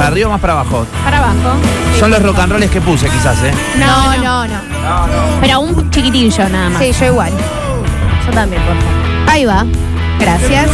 ¿Para arriba o más para abajo? Para abajo. Son los rock and rolls que puse quizás, ¿eh? No. Pero un chiquitillo nada más. Sí, yo igual. Yo también, por favor. Ahí va. Gracias.